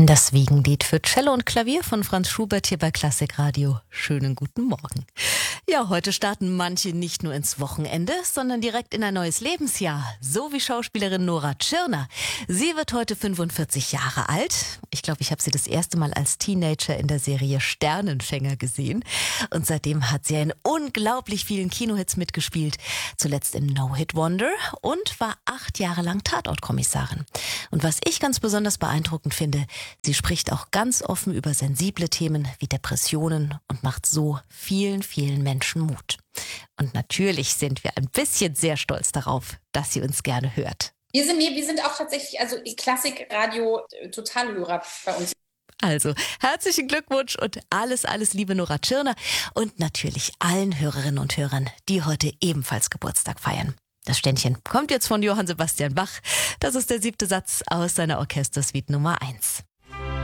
Das Wiegenlied für Cello und Klavier von Franz Schubert hier bei Klassikradio. Schönen guten Morgen. Ja, heute starten manche nicht nur ins Wochenende, sondern direkt in ein neues Lebensjahr. So wie Schauspielerin Nora Tschirner. Sie wird heute 45 Jahre alt. Ich glaube, ich habe sie das erste Mal als Teenager in der Serie Sternenfänger gesehen. Und seitdem hat sie in unglaublich vielen Kinohits mitgespielt. Zuletzt in No Hit Wonder und war 8 Jahre lang Tatortkommissarin. Und was ich ganz besonders beeindruckend finde, sie spricht auch ganz offen über sensible Themen wie Depressionen und macht so vielen, vielen Menschen Mut. Und natürlich sind wir ein bisschen sehr stolz darauf, dass sie uns gerne hört. Wir sind auch tatsächlich, also Klassikradio Totalhörer bei uns. Also, herzlichen Glückwunsch und alles Liebe Nora Tschirner und natürlich allen Hörerinnen und Hörern, die heute ebenfalls Geburtstag feiern. Das Ständchen kommt jetzt von Johann Sebastian Bach. Das ist der 7. Satz aus seiner Orchestersuite Nummer 1.